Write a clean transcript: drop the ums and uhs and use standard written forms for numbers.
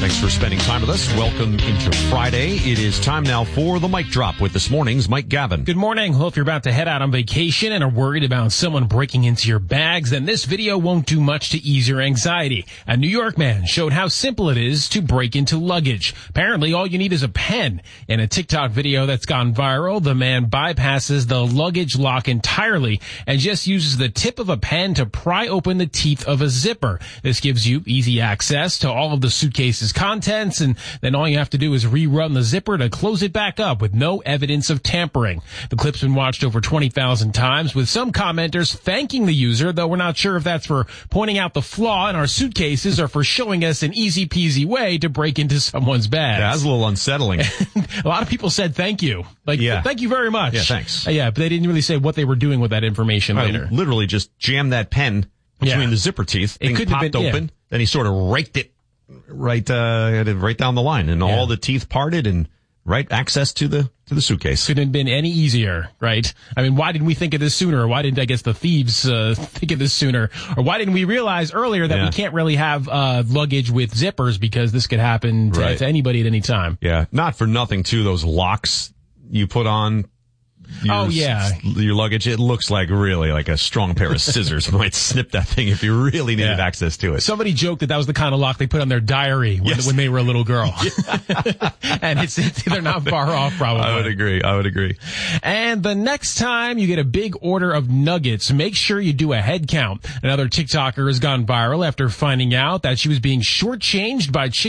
Thanks for spending time with us. Welcome into Friday. It is time now for the Mic Drop with this morning's Mike Gavin. Good morning. Well, if you're about to head out on vacation and are worried about someone breaking into your bags, then this video won't do much to ease your anxiety. A New York man showed how simple it is to break into luggage. Apparently, all you need is a pen. In a TikTok video that's gone viral, the man bypasses the luggage lock entirely and just uses the tip of a pen to pry open the teeth of a zipper. This gives you easy access to all of the suitcase's contents, and then all you have to do is rerun the zipper to close it back up with no evidence of tampering. The clip's been watched over 20,000 times, with some commenters thanking the user, though we're not sure if that's for pointing out the flaw in our suitcases or for showing us an easy-peasy way to break into someone's bags. Yeah, that's a little unsettling. A lot of people said thank you. Thank you very much. Yeah, thanks. But they didn't really say what they were doing with that information later. Literally just jammed that pen between the zipper teeth. It could popped open. Then he sort of raked it right down the line, and all the teeth parted and access to the suitcase. Couldn't have been any easier, right? I mean, why didn't we think of this sooner? Or why didn't, I guess, the thieves think of this sooner? Or why didn't we realize earlier that we can't really have luggage with zippers because this could happen to anybody at any time? Yeah, not for nothing, too, those locks you put on your luggage. It looks like really like a strong pair of scissors might snip that thing if you really needed access to it. Somebody joked that was the kind of lock they put on their diary when they were a little girl. And they're not far off, probably. I would agree. And the next time you get a big order of nuggets, make sure you do a head count. Another TikToker has gone viral after finding out that she was being shortchanged by chicken